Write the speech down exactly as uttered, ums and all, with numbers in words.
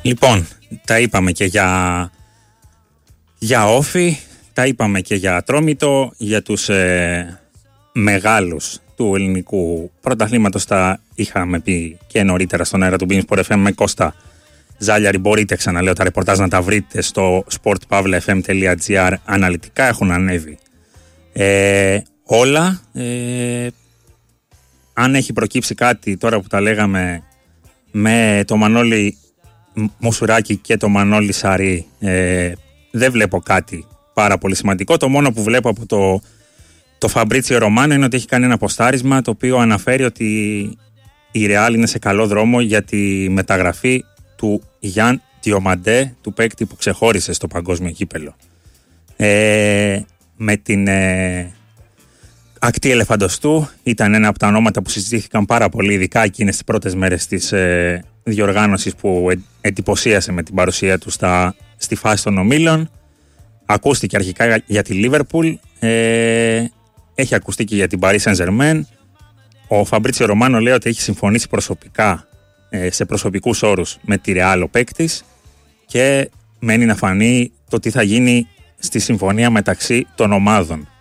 Λοιπόν, τα είπαμε και για, για όφι, τα είπαμε και για Ατρόμητο, για τους ε, μεγάλους του ελληνικού πρωταθλήματος τα είχαμε πει και νωρίτερα στον αέρα του Beansport εφ εμ με Κώστα Ζάλιαρη. Μπορείτε, ξαναλέω, τα ρεπορτάζ να τα βρείτε στο sport pavla f m dot g r. Αναλυτικά έχουν ανέβει ε, όλα. Ε, αν έχει προκύψει κάτι τώρα που τα λέγαμε με το Μανώλη Μουσουράκη και το Μανώλη Σαρή, ε, δεν βλέπω κάτι πάρα πολύ σημαντικό. Το μόνο που βλέπω από το, το Φαμπρίτσιο Ρωμάνο είναι ότι έχει κάνει ένα ποστάρισμα το οποίο αναφέρει ότι η Ρεάλ είναι σε καλό δρόμο για τη μεταγραφή του Γιάν Διομαντέ, του παίκτη που ξεχώρισε στο παγκόσμιο κύπελο. Ε, με την ε, ακτή ελεφαντοστού ήταν ένα από τα ονόματα που συζητήθηκαν πάρα πολύ, ειδικά εκείνες τις πρώτες μέρες της ε, διοργάνωσης που ε, εντυπωσίασε με την παρουσία του στα, στη φάση των ομίλων. Ακούστηκε αρχικά για τη Λίβερπουλ, ε, έχει ακουστεί και για την Paris Saint-Germain. Ο Φαμπρίτσιο Ρωμάνο λέει ότι έχει συμφωνήσει προσωπικά, ε, σε προσωπικούς όρους με τη Ρεάλ ο παίκτης και μένει να φανεί το τι θα γίνει στη συμφωνία μεταξύ των ομάδων.